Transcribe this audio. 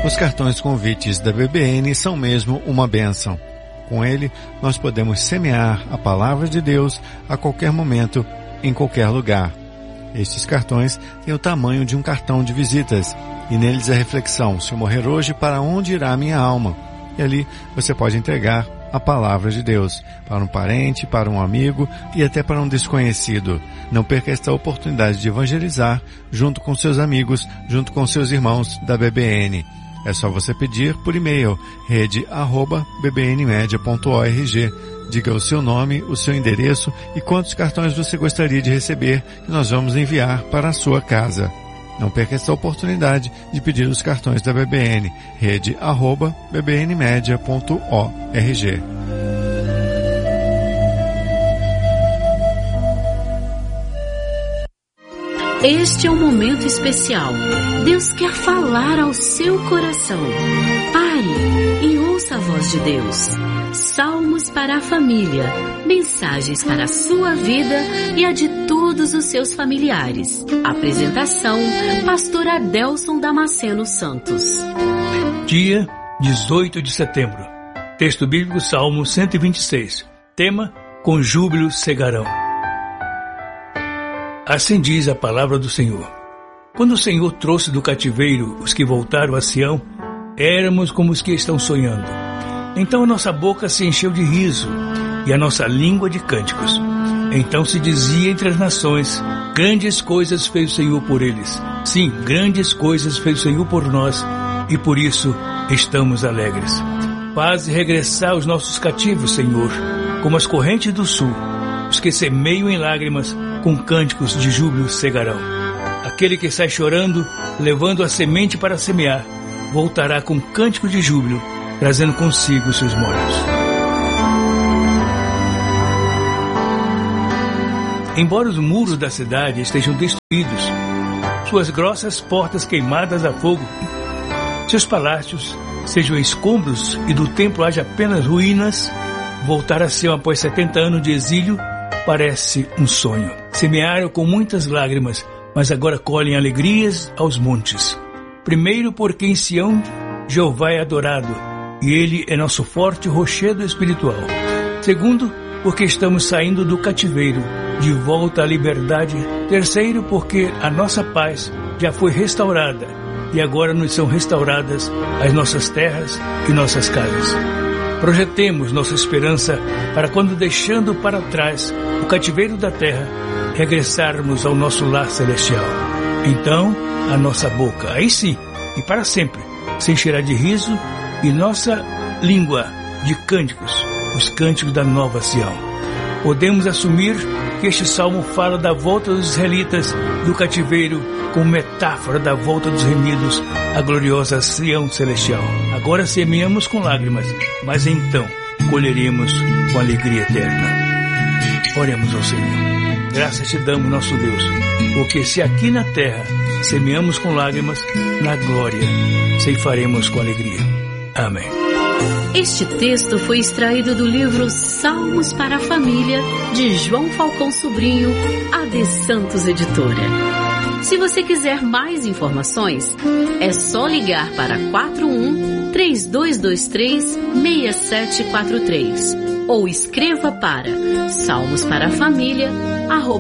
Os cartões convites da BBN são mesmo uma bênção. Com ele, nós podemos semear a palavra de Deus a qualquer momento, em qualquer lugar. Estes cartões têm o tamanho de um cartão de visitas, e neles a reflexão: se eu morrer hoje, para onde irá a minha alma? E ali você pode entregar a palavra de Deus para um parente, para um amigo e até para um desconhecido. Não perca esta oportunidade de evangelizar junto com seus amigos, junto com seus irmãos da BBN. É só você pedir por e-mail, rede@bbnmedia.org. Diga o seu nome, o seu endereço e quantos cartões você gostaria de receber, que nós vamos enviar para a sua casa. Não perca essa oportunidade de pedir os cartões da BBN, rede@bbnmedia.org. Este é um momento especial. Deus quer falar ao seu coração. Pare e ouça a voz de Deus. Salmos para a família, mensagens para a sua vida e a de todos os seus familiares. Apresentação, Pastor Adelson Damasceno Santos. Dia 18 de setembro. Texto bíblico, Salmo 126. Tema: com júbilo cegarão. Assim diz a palavra do Senhor. Quando o Senhor trouxe do cativeiro os que voltaram a Sião, éramos como os que estão sonhando. Então a nossa boca se encheu de riso e a nossa língua de cânticos. Então se dizia entre as nações: grandes coisas fez o Senhor por eles. Sim, grandes coisas fez o Senhor por nós, e por isso estamos alegres. Faze regressar os nossos cativos, Senhor, como as correntes do sul. Os que semeiam em lágrimas, com cânticos de júbilo cegarão. Aquele que sai chorando, levando a semente para semear, voltará com cântico de júbilo, trazendo consigo seus molhos. Embora os muros da cidade estejam destruídos, suas grossas portas queimadas a fogo, seus palácios sejam escombros e do templo haja apenas ruínas, voltar a Sião após 70 anos de exílio parece um sonho. Semearam com muitas lágrimas, mas agora colhem alegrias aos montes. Primeiro, porque em Sião Jeová é adorado, e Ele é nosso forte rochedo espiritual. Segundo, porque estamos saindo do cativeiro, de volta à liberdade. Terceiro, porque a nossa paz já foi restaurada, e agora nos são restauradas as nossas terras e nossas casas. Projetemos nossa esperança para quando, deixando para trás o cativeiro da terra, regressarmos ao nosso lar celestial. Então, a nossa boca, aí sim, e para sempre, se encherá de riso e nossa língua de cânticos, os cânticos da nova Sião. Podemos assumir que este salmo fala da volta dos israelitas do cativeiro como metáfora da volta dos remidos à gloriosa Sião celestial. Agora semeamos com lágrimas, mas então colheremos com alegria eterna. Oremos ao Senhor. Graças te damos, nosso Deus, porque se aqui na terra semeamos com lágrimas, na glória ceifaremos com alegria. Amém. Este texto foi extraído do livro Salmos para a Família, de João Falcão Sobrinho, AD Santos Editora. Se você quiser mais informações, é só ligar para 41-3223-6743 ou escreva para salmosparafamilia@